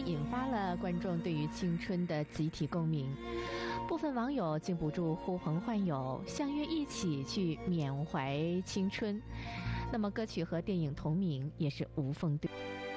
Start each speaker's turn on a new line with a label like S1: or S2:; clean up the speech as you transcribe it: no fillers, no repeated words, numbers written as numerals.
S1: 引发了观众对于青春的集体共鸣，部分网友禁不住呼朋唤友，相约一起去缅怀青春。那么歌曲和电影同名也是无缝对。